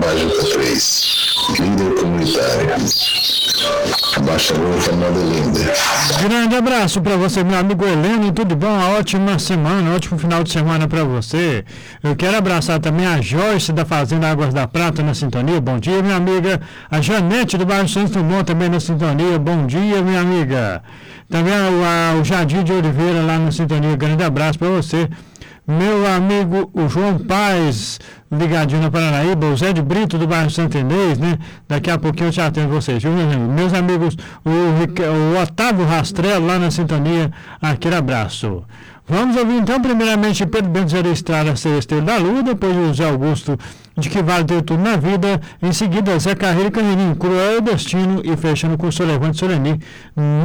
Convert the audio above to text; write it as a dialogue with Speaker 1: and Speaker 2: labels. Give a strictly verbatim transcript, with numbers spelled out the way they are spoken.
Speaker 1: Bajuca três, líder comunitário. Embaixador Fernando Linder.
Speaker 2: Grande abraço para você, meu amigo Heleno, tudo bom? Uma ótima semana, um ótimo final de semana para você. Eu quero abraçar também a Joyce da Fazenda Águas da Prata na sintonia, bom dia, minha amiga. A Janete do bairro Santos Dumont também na sintonia, bom dia, minha amiga. Também o, a, o Jardim de Oliveira lá na sintonia, grande abraço para você. Meu amigo o João Paz, ligadinho na Paranaíba, o Zé de Brito do bairro Santo Inês, né? Daqui a pouquinho eu te atendo vocês, viu, meus amigos? Meus amigos, o, o Otávio Rastrello lá na sintonia, aquele abraço. Vamos ouvir então, primeiramente, Pedro Bento Zé da Estrada, Celesteiro da Lua, depois o Zé Augusto, de que vale ter tudo na vida, em seguida Zé Carreiro e Carreirinho, Cruel é o Destino, e fechando com o Solevante Soleni.